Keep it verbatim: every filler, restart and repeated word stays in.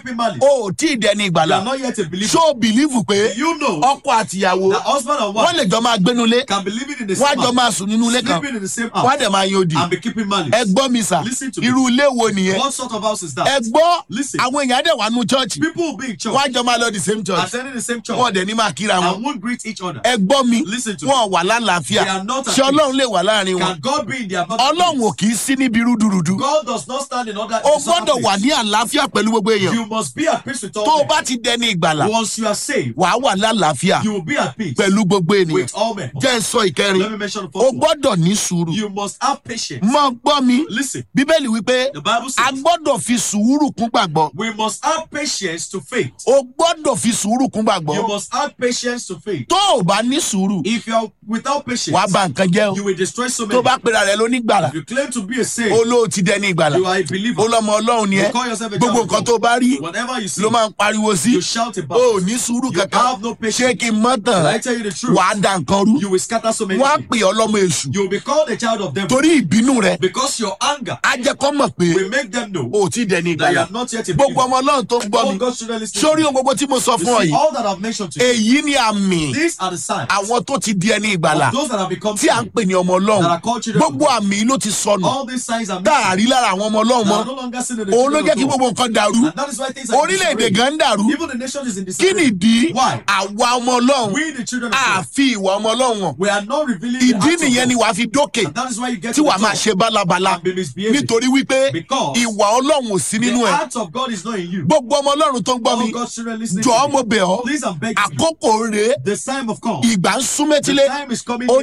keeping malice. o ò tí ì dẹni You ìgbàlà. are not yet a believer. ṣó o bìlíìfù pé You know ọkọ àtìyàwó that husband and wọ́n wife lè jọ máa gbénu ilé can be living in the wọ́n á same jọ house, máa sùn nínú ilé kan sleeping in the same wọ́n á house, dẹ̀ máa yan odi. and be keeping malice. ẹ gbọ́ mi sà, Listen to me. irú ilé wo nìyẹn? What sort of house is that? ẹ gbọ́ Listen. àwọn èèyàn á dẹ̀ wà nù chọ́ọ̀chì People will be in church, wọ́n á jọ máa lọ the same church attending the same church, wọ́n dẹ̀ ní máa kíra wọn. and won't greet each other. ẹ gbọ́ mi, Listen to me. wọn wà lálàáfíà. They are not at ṣé ọlọ́run peace. lè wà láàrin wọn? Can God be in their body? ọlọ́run ò kì í sí níbi rúdurùdu. God does not stand in order. o gbọ́dọ̀ wà ní àlàáfíà pẹ̀lú gbogbo èèyàn. You must be at peace with all tó o men. bá ti dẹni ìgbàlà Once you are saved, wàá wà lálàáfíà you will be at peace pẹ̀lú gbogbo ènìyàn. with all men. jẹ́ ń sọ ìkẹrin, Let me mention the o fourth one. gbọ́dọ̀ ní sùúrù. You must have patience. mọ gbọ́ mi, Listen, bíbélì wípé the Bible a says gbọ́dọ̀ fi sùúrù kún gbàgbọ́. we must have patience to faith. o gbọ́dọ̀ fi sùúrù kún You gbàgbọ́. must have patience to faith. tó o bá ní sùúrù If you are without patience, wàá bà nǹkan jẹ́ you o. will destroy so tó many. bá pera rẹ lónígbàlà If you claim to be a saint, ó lóò ti dẹni ìgbàlà. you are a believer. ó lọ́mọ ọlọ́run ni You ẹ́. call yourself a gbogbo child of nǹkan God. tó bá rí Whatever you see, ló máa ń pariwo sí. you shout about. o ò ní sùúrù You kankan. have no ṣé patience. kí n mọ́ tàn? Can I tell you the truth? wàá da nǹkan rú. You will scatter so many wọ́n á things. pè ọ́ lọ́mọ èṣù. You will be called a child of devil torí ìbínú rẹ because your anger á jẹ́ kó mọ̀ pé will make them know o ò tí ì dẹni that you ìgbàlà. are not yet a gbogbo believer. ọmọ ọlọ́run tó ń gbọ́ All mi, God's children listening. sórí ohun gbogbo tí mo sọ You fún ọ see, yìí, all that I've mentioned to you, èyí ni àmì these are the signs àwọn tó ti di ẹni ìgbàlà of those that have become tí à ń saved, pè ní ọmọ that ọlọ́run. are called children of gbogbo God. àmì ló ti sọnù All these signs are tá a missing. rí lára àwọn ọmọ ọlọ́run They mọ́. are no longer seen in the òun ló children jẹ́ of kí God. gbogbo nǹkan dàrú. And that is why things are orílẹ̀-èdè gan ń dàrú. Even the nation is in kí disarray. nìdí? Why? àwa ọmọ ọlọ́run We, the children of a God, fi ìwà ọmọ ọlọ́run hàn. we are not revealing the ìdí acts of nìyẹn ni God. wàá fi dókè And that is why you get tí to the wàá máa top ṣe bálabàla and be misbehaving. nítorí wípé Because ìwà ọlọ́run ò sí nínú the ẹ̀. acts of God is not in you. gbogbo ọmọ ọlọ́run tó ń gbọ́ All mi, God's children listening jọ̀ọ́ to mo me, bẹ̀ ọ́, please I'm begging you. àkókò rèé, The time of come. ìgbà ń sún The métílé. time is coming. Ó